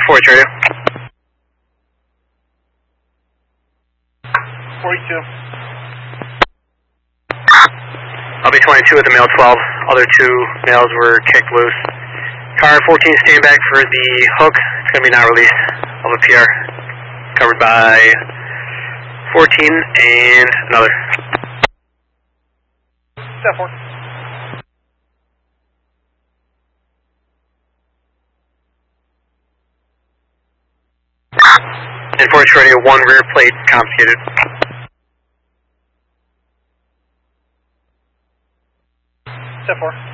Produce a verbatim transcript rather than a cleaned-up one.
Forge radio. forty-two. I'll be twenty-two at the male twelve. Other two males were kicked loose. Car fourteen, stand back for the hook. It's going to be not released of a P R. Covered by fourteen and another. Step four. And Forge radio, one rear plate confiscated. Step four.